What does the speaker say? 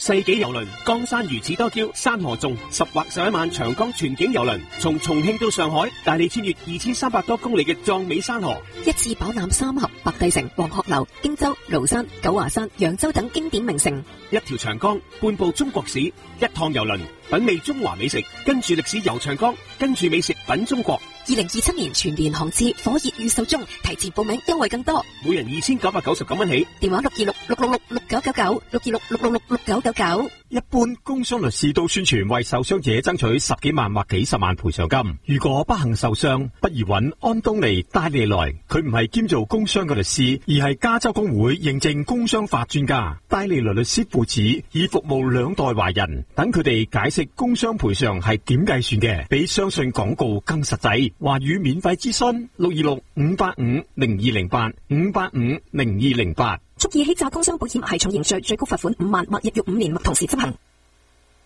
世紀郵輪，江山如此多嬌，山河縱，10或11萬長江全景郵輪，從重慶到上海，帶你穿越2300多公里嘅壯美山河， 一次飽覽三峽、白帝城、黃鶴樓、荊州、廬山、九華山、揚州等經典名城。 一條長江，半部中國史，一趟郵輪，品味中華美食，跟住歷史遊長江，跟住美食品中國。 2027年全年航次火熱預售中，提前報名優惠更多， 每人2999蚊起。 電話626-666-6999，626-66999。 一般工傷律師都宣傳為受傷者爭取10幾萬或幾十萬賠償金。如果不幸受傷，不如揾安東尼戴利來，佢唔係兼做工傷嘅律師，而係加州工會認證工傷法專家。戴利來律師父子已服務2代華人，等佢哋解釋工傷賠償係點計算嘅，比相信廣告更實際。華語免費諮詢626-585-0208，585-0208。 蓄意欺詐工傷保險係重刑罪，最高罰款5萬或入獄5年，同時執行。